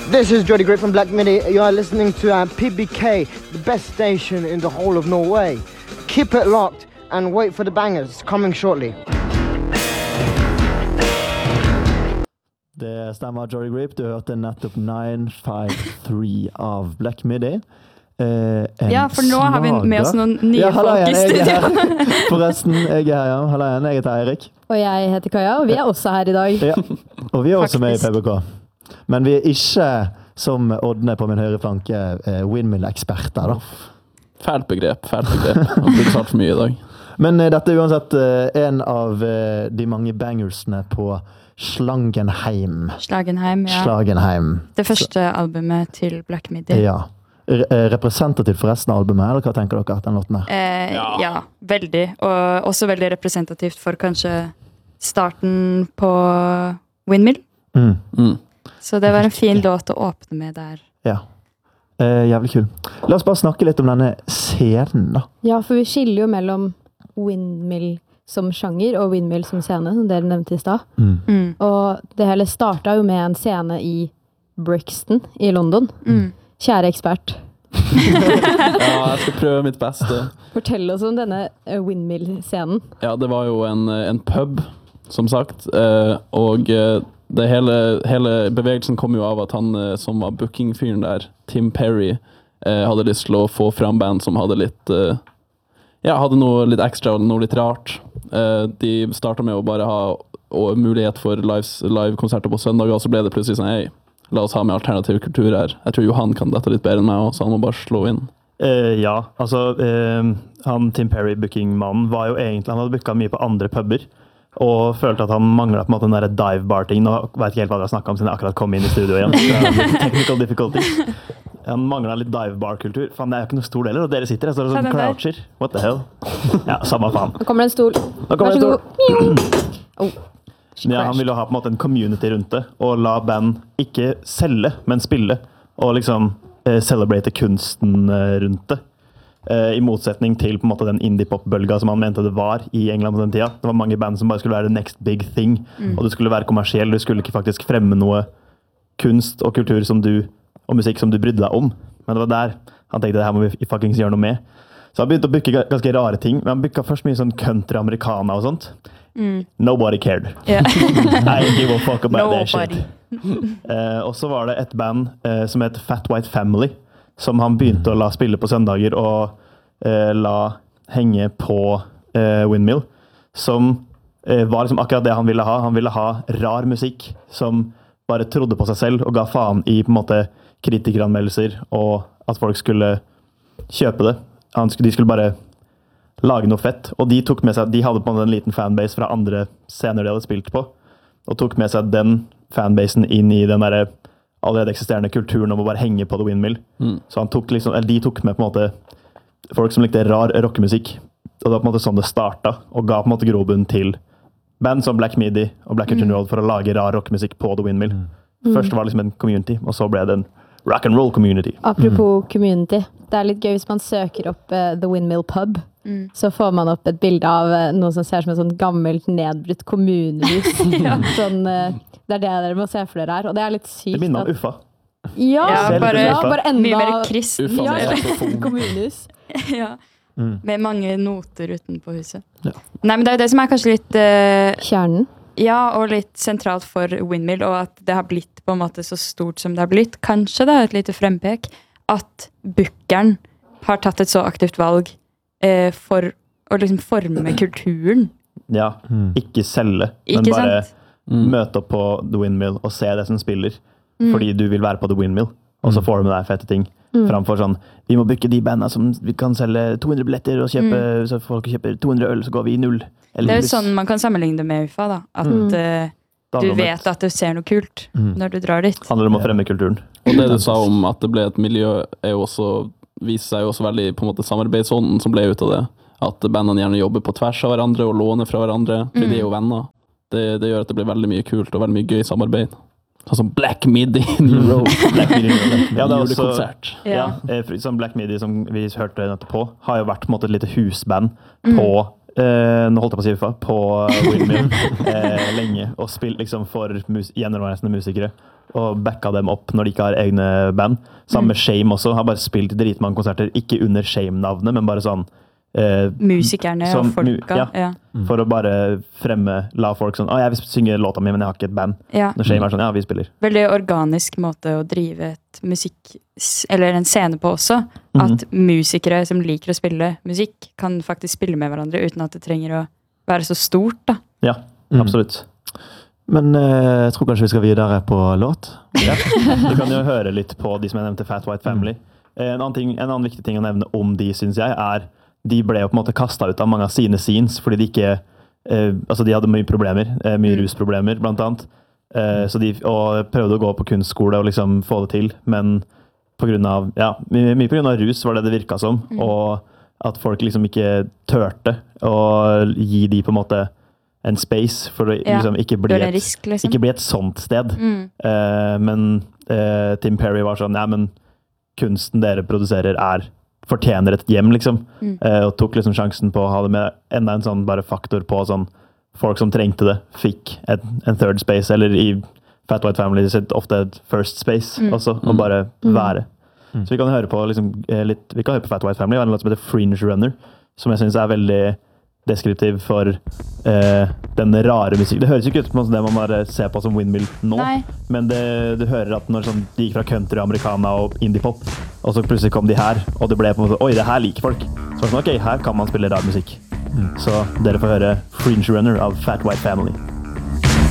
This is Jody Great from Black Midi. You are listening to PBK, the best station in the whole of Norway. Keep it locked and wait for the bangers coming shortly. Det stemmer, Jody Grip. Du hørte nettopp 953 av Black Midi. Ja, for nå har vi med oss noen nye folk i studio. Forresten, jeg er her, ja. Hallo igjen, jeg heter Eirik. Og jeg heter Kaja, og vi er også her i dag. Ja, og vi er også med i PBK. Men vi er ikke, som Ådne på min høyre flanke, windmill-eksperter da. Fælt begrep. Jeg har blitt sagt for mye i dag. Men dette er uansett en av de mange bangersene på Slagenheim, ja. Slagenheim. Det første albumet til Black Midi. Ja. Representativt for resten av albumet, eller hva tenker dere at den låten er? Ja, veldig. Og også veldig representativt for kanskje starten på Windmill. Så det var en fin låt å åpne med der. Ja. Jævlig kul. La oss bare snakke litt om denne scenen da. Ja, for vi skiller jo mellom Windmill som sjanger og Windmill som scene, som dere nevnte i sted. Og det hele startet jo med en scene i Brixton i London. Kjære ekspert. Ja, jeg skal prøve mitt beste. Fortell oss om denne Windmill-scenen. Ja, det var jo en pub, som sagt, og det hele bevegelsen kom jo av at han som var bookingfyren der, Tim Perry, hadde lyst til å få fram band som hadde litt hadde noe litt ekstra og noe litt rart. De startet med å bare ha mulighet for live-konserter på søndag, og så ble det plutselig sånn, hei, la oss ha med alternativ kultur her. Jeg tror Johan kan dette litt bedre enn meg også, så han må bare slå inn. Ja, altså han Tim Perry, bookingmannen, var jo egentlig, han hadde booket mye på andre puber, og følte at han manglet på en måte den der dive-bar-ting. Nå vet ikke helt hva dere snakket om, siden jeg akkurat kom inn i studio igjen. Technical difficulties. Han manglet litt dive-bar-kultur. Faen, det er jo ikke noe stor del, og dere sitter, jeg står sånn croucher. What the hell? Ja, samme faen. Nå kommer det en stol. Vær så god. Ja, han ville ha på en måte en community rundt det, og la band ikke selge, men spille, og liksom celebrate kunsten rundt det. I motsetning til på en måte den indie-pop-bølga som han mente det var i England på den tida. Det var mange band som bare skulle være the next big thing, og du skulle være kommersiell, du skulle ikke faktisk fremme noe kunst og kultur som og musikk som du brydde deg om. Men det var der han tenkte, det her må vi fuckings gjøre noe med. Så han begynte å booke ganske rare ting, men han booket først mye sånn country-americana og sånt. Nobody cared. I give a fuck about that shit. Og så var det et band som het Fat White Family, som han begynte å la spille på søndager og la henge på Windmill, som var liksom akkurat det han ville ha. Han ville ha rar musikk som bare trodde på seg selv og ga faen i på en måte kritikeranmeldelser og at folk skulle kjøpe det. De skulle bare lage noe fett, og de tok med seg, de hadde på en liten fanbase fra andre scener de hadde spilt på, og tok med seg den fanbasen inn i den der allerede eksisterende kulturen om å bare henge på The Windmill. Så han tok liksom, eller de tok med på en måte folk som likte rar rockemusikk, og det var på en måte sånn det startet, og ga på en måte grobunn til band som Black Midi og Black Country Road for å lage rar rockemusikk på The Windmill. Først var det liksom en community, og så ble det en rock and roll community. Apropos community, det er litt gøy hvis man søker opp The Windmill Pub, så får man opp et bilde av noe som ser som et sånn gammelt nedbrutt kommunehus. Sånn, det er det dere må se for dere her, og det er litt sykt. Det minner om Uffa. Ja, bare enda mye mer kristen. Kommunehus. Ja. Med mange noter utenpå huset. Nei, men det er jo det som er kanskje litt kjernen. Ja, og litt sentralt for Windmill, og at det har blitt på en måte så stort som det har blitt. Kanskje det er et lite frempek at bookeren har tatt et så aktivt valg for å liksom forme kulturen. Ja, ikke selge, men ikke bare møte opp på The Windmill og se det som spiller, fordi du vil være på The Windmill, og så får du med deg fette ting. Framfor sånn, vi må booke de bandene som vi kan selge 200 billetter og kjøpe, så folk kjøper 200 øl, så går vi i 0. Det er jo sånn man kan sammenligne det med UFA, da. At du vet at du ser noe kult når du drar dit. Handler om å fremme kulturen. Og det du sa om at det ble et miljø, viser seg jo også veldig på en måte samarbeidsånden som ble ut av det. At bandene gjerne jobber på tvers av hverandre og låner fra hverandre, fordi de er jo venner. Det gjør at det blir veldig mye kult og veldig mye gøy samarbeid. Sånn som Black Midi Road. Black Midi Road. Ja, det er også konsert. Som Black Midi som vi hørte nettopp på, har jo vært på en måte et lite husband på nå holdt jeg på å si FIFA, på Windmill lenge, og spilt liksom for gjennomreisende musikere, og backa dem opp når de ikke har egne band. Samme med Shame også, har bare spilt dritmange konserter, ikke under Shame-navnet, men bare sånn musikerne og folka. For å bare la folk sånn, jeg vil synge låta mi, men jeg har ikke et band. Når Shame sånn, vi spiller. Veldig organisk måte å drive et musikk, eller en scene på også, at musikere som liker å spille musikk, kan faktisk spille med hverandre, uten at det trenger å være så stort, da. Ja, absolutt. Men jeg tror kanskje vi skal videre på låt. Ja, du kan jo høre litt på de som jeg nevnte, Fat White Family. En annen viktig ting å nevne om de, synes jeg, de ble jo på en måte kastet ut av mange av sine scenes, fordi de ikke, de hadde mye problemer, mye rusproblemer blant annet, så de prøvde å gå på kunstskole og liksom få det til, men mye på grunn av rus var det virket som, og at folk liksom ikke tørte å gi de på en måte en space for å liksom ikke bli et sånt sted. Men Tim Perry var sånn, men kunsten dere produserer fortjener et hjem, liksom. Og tok liksom sjansen på å ha det med enda en sånn bare faktor på sånn folk som trengte det, fikk en third space, eller i Fat White Family ofte et first space også, og bare være. Så vi kan høre på vi kan høre på Fat White Family, og en låt som heter Fringe Runner, som jeg synes veldig deskriptiv for den rare musikk. Det høres jo ikke ut som det man bare ser på som Windmill nå, men du hører at når de gikk fra country, americana og indie-pop, og så plutselig kom de her, og det ble på en måte, oi, det her liker folk. Så var det sånn, ok, her kan man spille rar musikk. Så dere får høre Fringe Runner av Fat White Family.